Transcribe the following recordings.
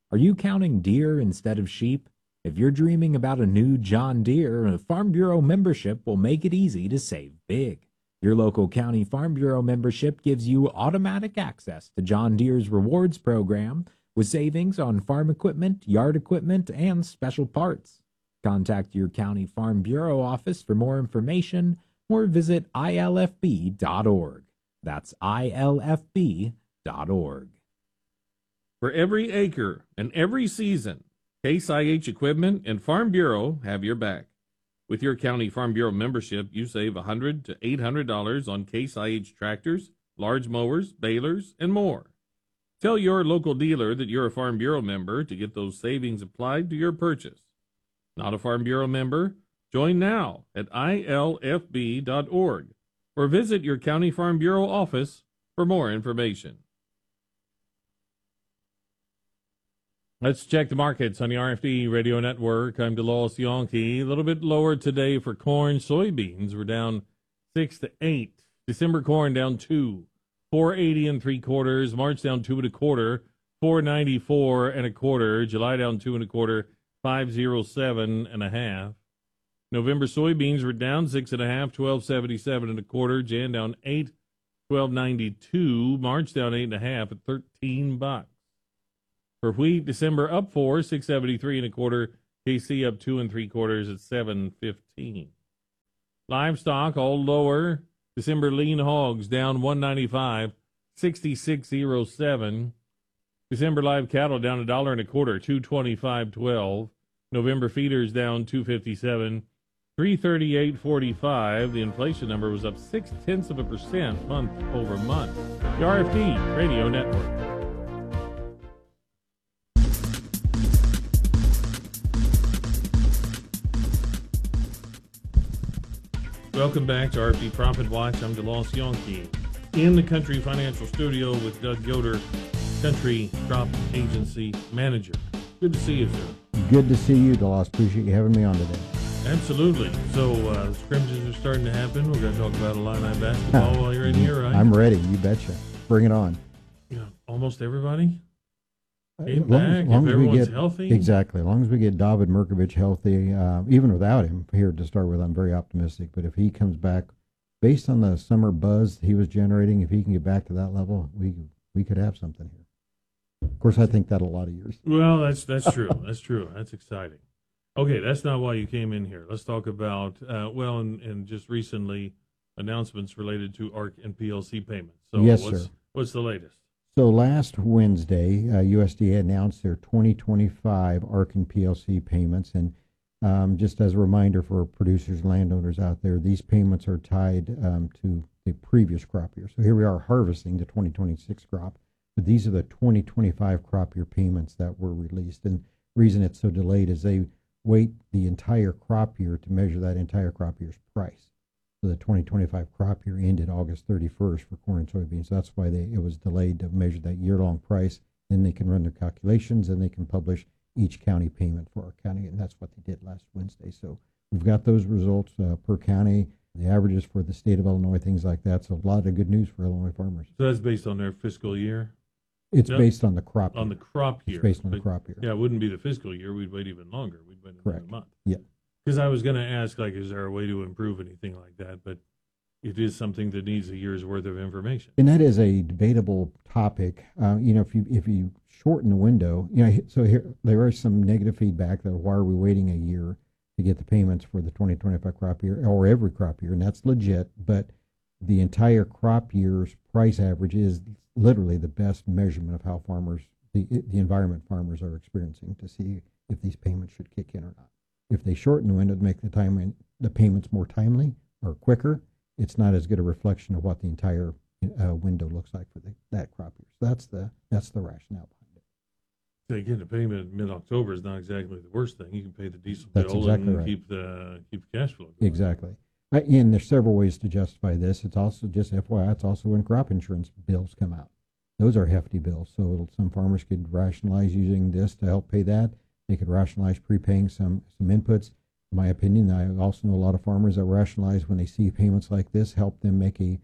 Are you counting deer instead of sheep? If you're dreaming about a new John Deere, a Farm Bureau membership will make it easy to save big. Your local county Farm Bureau membership gives you automatic access to John Deere's rewards program with savings on farm equipment, yard equipment, and special parts. Contact your county Farm Bureau office for more information or visit ilfb.org. That's ilfb.org. For every acre and every season, Case IH Equipment and Farm Bureau have your back. With your county Farm Bureau membership, you save $100 to $800 on Case IH tractors, large mowers, balers, and more. Tell your local dealer that you're a Farm Bureau member to get those savings applied to your purchase. Not a Farm Bureau member? Join now at ilfb.org or visit your county Farm Bureau office for more information. Let's check the markets on the RFD Radio Network. I'm DeLawes Yonke. A little bit lower today for corn. Soybeans were down 6 to 8. December corn down 2, 4.80 3/4. March down 2 1/4, 4.94 1/4. July down 2 1/4, 5.07 1/2. November soybeans were down 6 1/2, 12.77 1/4. Jan down 8, 12.92. March down 8 1/2 at $13. For wheat, December up 4, 6.73 1/4. KC up 2 3/4 at 7.15. Livestock all lower. December lean hogs down 195, 66.07. December live cattle down $1.25, 225.12. November feeders down 257, 338.45. The inflation number was up 0.6% month over month. The RFD Radio Network. Welcome back to RFD Profit Watch. I'm DeLawes Yonke in the Country Financial Studio with Doug Yoder, Country Crop Agency Manager. Good to see you, sir. Good to see you, DeLawes. Appreciate you having me on today. Absolutely. So scrimmages are starting to happen. We're going to talk about Illini basketball while you're in here, right? I'm ready. You betcha. Bring it on. Yeah, almost everybody came As back. long If as we everyone's get, healthy. exactly. As long as we get David Mirkovich healthy, even without him here to start with, I'm very optimistic. But if he comes back, based on the summer buzz he was generating, if he can get back to that level, we could have something here. Of course, I think that a lot of years. Well, that's true. That's true. That's exciting. Okay, that's not why you came in here. Let's talk about, and just recently, announcements related to ARC and PLC payments. So Yes, sir. What's the latest? So last Wednesday, USDA announced their 2025 ARC and PLC payments. And just as a reminder for producers and landowners out there, these payments are tied to the previous crop year. So here we are harvesting the 2026 crop, but these are the 2025 crop year payments that were released. And the reason it's so delayed is they wait the entire crop year to measure that entire crop year's price. So the 2025 crop year ended August 31st for corn and soybeans. So that's why it was delayed to measure that year-long price. Then they can run their calculations and they can publish each county payment for our county, and that's what they did last Wednesday. So we've got those results per county, the averages for the state of Illinois, things like that. So a lot of good news for Illinois farmers. So that's based on their fiscal year? It's based on the crop year. On the crop year. It's based on the crop year. Yeah, it wouldn't be the fiscal year. We'd wait even longer. We'd wait another month. Yeah. Because I was going to ask, is there a way to improve anything like that? But it is something that needs a year's worth of information. And that is a debatable topic. If you shorten the window, so here there are some negative feedback that why are we waiting a year to get the payments for the 2025 crop year or every crop year, and that's legit. But the entire crop year's price average is literally the best measurement of how farmers, the environment farmers are experiencing to see if these payments should kick in or not. If they shorten the window to make the payments more timely or quicker, it's not as good a reflection of what the entire window looks like for that crop year. So that's the rationale behind it. So getting a payment in mid-October is not exactly the worst thing. You can pay the diesel That's bill exactly and right. keep the cash flow going. Exactly. And there's several ways to justify this. It's also just FYI, it's also when crop insurance bills come out. Those are hefty bills. So some farmers could rationalize using this to help pay that. They could rationalize prepaying some inputs. In my opinion, I also know a lot of farmers that rationalize when they see payments like this, help them make a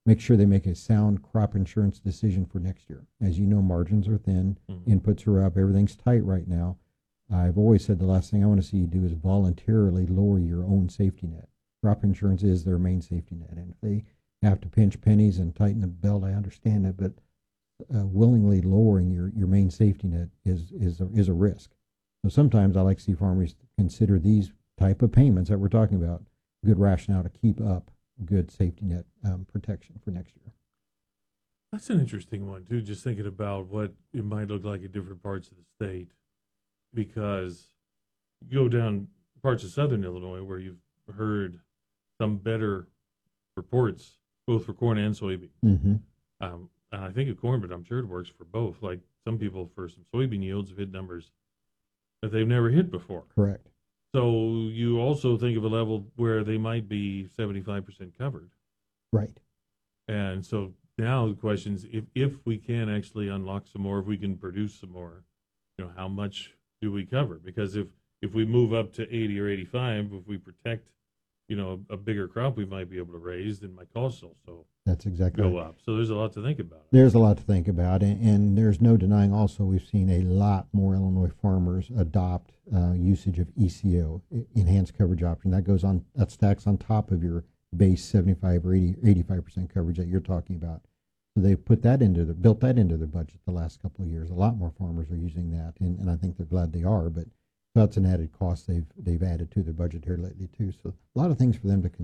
make sure they make a sound crop insurance decision for next year. As you know, margins are thin, inputs are up, everything's tight right now. I've always said the last thing I want to see you do is voluntarily lower your own safety net. Crop insurance is their main safety net, and if they have to pinch pennies and tighten the belt, I understand it, but willingly lowering your main safety net is a risk. So sometimes I like to see farmers consider these type of payments that we're talking about good rationale to keep up good safety net protection for next year. That's an interesting one too. Just thinking about what it might look like in different parts of the state, because you go down parts of southern Illinois where you've heard some better reports, both for corn and soybean. Mm-hmm. And I think of corn, but I'm sure it works for both. Like some people for some soybean yields have hit numbers that they've never hit before. Correct. So you also think of a level where they might be 75% covered. Right. And so now the question is, if we can actually unlock some more, if we can produce some more, how much do we cover? Because if we move up to 80 or 85, if we protect, a bigger crop we might be able to raise, then my costs also That's exactly go right. up. So there's a lot to think about. There's a lot to think about, and there's no denying also we've seen a lot more Illinois farmers adopt usage of ECO, enhanced coverage option. That stacks on top of your base 75 or 85% coverage that you're talking about. So they've built that into their budget the last couple of years. A lot more farmers are using that, and I think they're glad they are, but that's an added cost they've added to their budget here lately too. So a lot of things for them to consider.